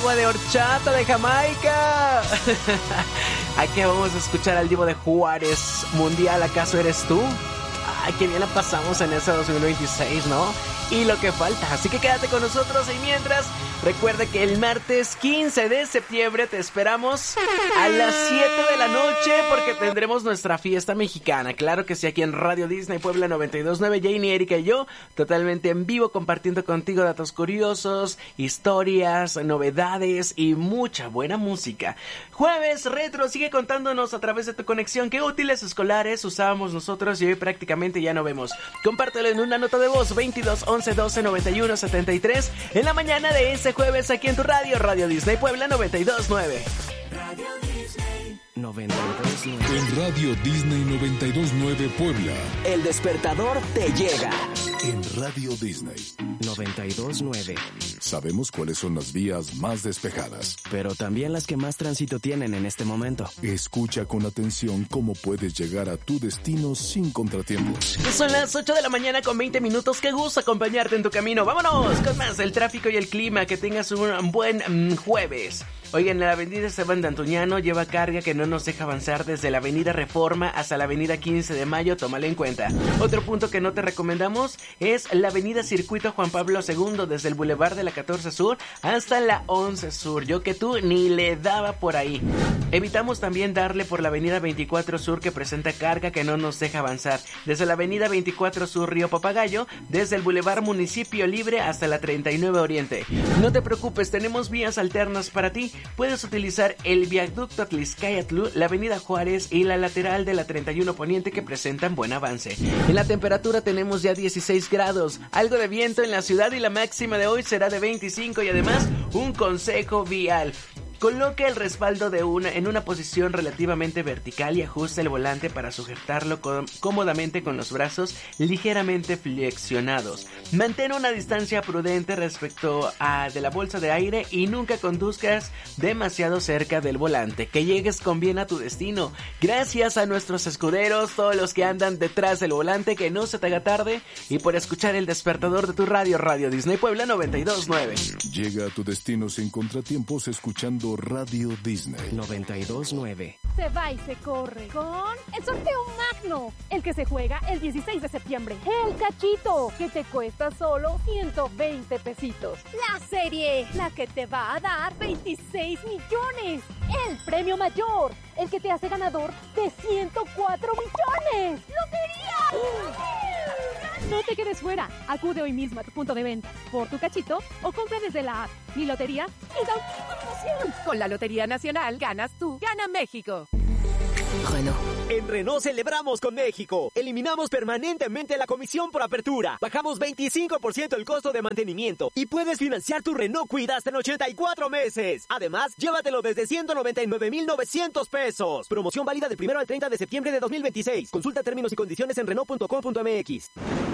agua de horchata de Jamaica. Aquí vamos a escuchar al Divo de Juárez. Mundial, ¿acaso eres tú? Ay, qué bien la pasamos en ese 2026, ¿no? Y lo que falta, así que quédate con nosotros. Y mientras, recuerda que el martes 15 de septiembre te esperamos a las 7 de la noche, porque tendremos nuestra fiesta mexicana. Claro que sí, aquí en Radio Disney Puebla 92.9, Janie, Erika y yo, totalmente en vivo, compartiendo contigo datos curiosos, historias, novedades y mucha buena música. Jueves Retro, sigue contándonos a través de tu conexión qué útiles escolares usábamos nosotros y hoy prácticamente ya no vemos. Compártelo en una nota de voz, 22 11 12 91 73, en la mañana de ese jueves aquí en tu radio, Radio Disney Puebla 92.9. Radio Disney 92.9. En Radio Disney 92.9 Puebla. El despertador te llega. En Radio Disney 92.9. Sabemos cuáles son las vías más despejadas, pero también las que más tránsito tienen en este momento. Escucha con atención cómo puedes llegar a tu destino sin contratiempos. Son las 8 de la mañana con 20 minutos. Qué gusto acompañarte en tu camino. Vámonos con más del tráfico y el clima. Que tengas un buen jueves. Oigan, la avenida Esteban de Antuñano lleva carga que no nos deja avanzar desde la avenida Reforma hasta la avenida 15 de Mayo, tómalo en cuenta. Otro punto que no te recomendamos es la avenida Circuito Juan Pablo II, desde el Boulevard de la 14 Sur hasta la 11 Sur. Yo que tú ni le daba por ahí. Evitamos también darle por la avenida 24 Sur, que presenta carga que no nos deja avanzar, desde la avenida 24 Sur Río Papagayo, desde el Boulevard Municipio Libre hasta la 39 Oriente. No te preocupes, tenemos vías alternas para ti. Puedes utilizar el viaducto Atlixcayatl, la avenida Juárez y la lateral de la 31 Poniente, que presentan buen avance. En la temperatura tenemos ya 16 grados, algo de viento en la ciudad y la máxima de hoy será de 25 y además un consejo vial. Coloque el respaldo en una posición relativamente vertical y ajuste el volante para sujetarlo cómodamente con los brazos ligeramente flexionados. Mantén una distancia prudente respecto de la bolsa de aire y nunca conduzcas demasiado cerca del volante. Que llegues con bien a tu destino. Gracias a nuestros escuderos, todos los que andan detrás del volante, que no se te haga tarde, y por escuchar el despertador de tu radio, Radio Disney Puebla 92.9. Llega a tu destino sin contratiempos escuchando Radio Disney 92.9. Se va y se corre con el sorteo magno, el que se juega el 16 de septiembre. El cachito, que te cuesta solo 120 pesitos. La serie, la que te va a dar 26 millones. El premio mayor, el que te hace ganador de 104 millones. ¡Lotería! No te quedes fuera. Acude hoy mismo a tu punto de venta por tu cachito o compra desde la app. Mi lotería es la última promoción. Con la Lotería Nacional ganas tú, gana México. Renault. En Renault celebramos con México. Eliminamos permanentemente la comisión por apertura. Bajamos 25% el costo de mantenimiento. Y puedes financiar tu Renault Kwid hasta en 84 meses. Además, llévatelo desde 199,900 pesos. Promoción válida del 1 al 30 de septiembre de 2026. Consulta términos y condiciones en Renault.com.mx.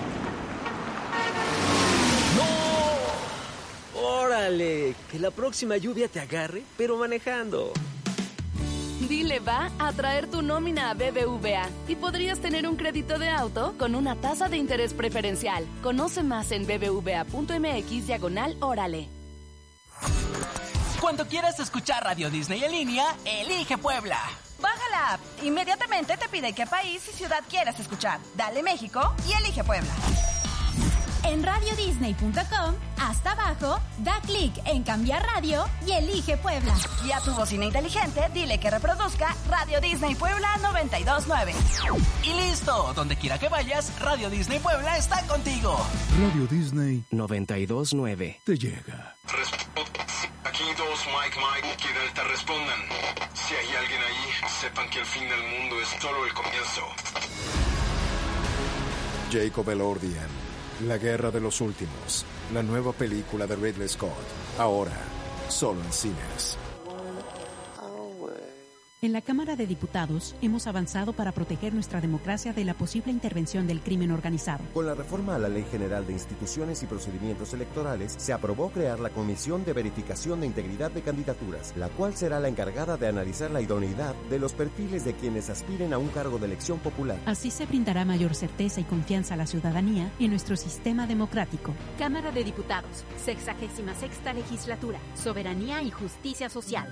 ¡No! ¡Órale! Que la próxima lluvia te agarre, pero manejando. Dile va a traer tu nómina a BBVA y podrías tener un crédito de auto con una tasa de interés preferencial. Conoce más en bbva.mx/órale. Cuando quieras escuchar Radio Disney en línea, elige Puebla. Baja la app. Inmediatamente te pide qué país y ciudad quieras escuchar. Dale México y elige Puebla. En radiodisney.com, hasta abajo, da clic en cambiar radio y elige Puebla. Y a tu bocina inteligente, dile que reproduzca Radio Disney Puebla 92.9. Y listo, donde quiera que vayas, Radio Disney Puebla está contigo. Radio Disney 92.9. te llega. Aquí 2, Mike, que Delta respondan. Si hay alguien ahí, sepan que el fin del mundo es solo el comienzo. Jacob Elordian, La Guerra de los Últimos, la nueva película de Ridley Scott, ahora solo en cines. En la Cámara de Diputados hemos avanzado para proteger nuestra democracia de la posible intervención del crimen organizado. Con la reforma a la Ley General de Instituciones y Procedimientos Electorales, se aprobó crear la Comisión de Verificación de Integridad de Candidaturas, la cual será la encargada de analizar la idoneidad de los perfiles de quienes aspiren a un cargo de elección popular. Así se brindará mayor certeza y confianza a la ciudadanía en nuestro sistema democrático. Cámara de Diputados, 66ª Legislatura, Soberanía y Justicia Social.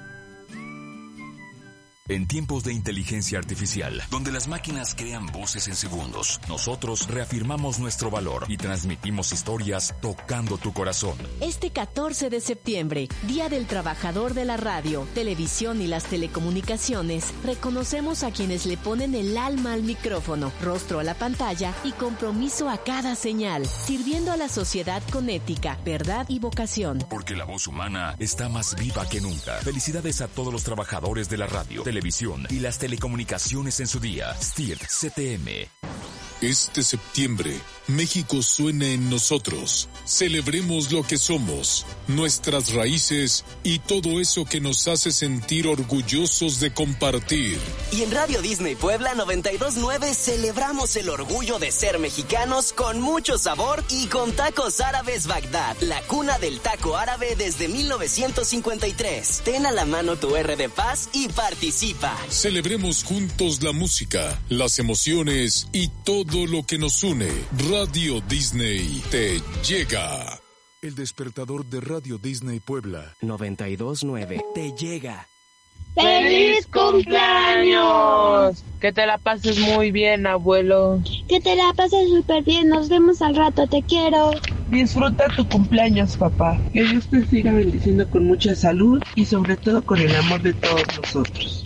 En tiempos de inteligencia artificial, donde las máquinas crean voces en segundos, nosotros reafirmamos nuestro valor y transmitimos historias tocando tu corazón. Este 14 de septiembre, Día del Trabajador de la Radio, Televisión y las Telecomunicaciones, reconocemos a quienes le ponen el alma al micrófono, rostro a la pantalla y compromiso a cada señal, sirviendo a la sociedad con ética, verdad y vocación. Porque la voz humana está más viva que nunca. Felicidades a todos los trabajadores de la radio, televisión y las telecomunicaciones en su día. STIRT CTM. Este septiembre, México suena en nosotros. Celebremos lo que somos, nuestras raíces y todo eso que nos hace sentir orgullosos de compartir. Y en Radio Disney Puebla 92.9 celebramos el orgullo de ser mexicanos con mucho sabor y con Tacos Árabes Bagdad, la cuna del taco árabe desde 1953. Ten a la mano tu R de paz y participa. Celebremos juntos la música, las emociones y todo lo que nos une. Radio Disney te llega. El despertador de Radio Disney Puebla 92.9 te llega. ¡Feliz cumpleaños! Que te la pases muy bien, abuelo. Que te la pases súper bien. Nos vemos al rato, te quiero. Disfruta tu cumpleaños, papá. Que Dios te siga bendiciendo con mucha salud y sobre todo con el amor de todos nosotros.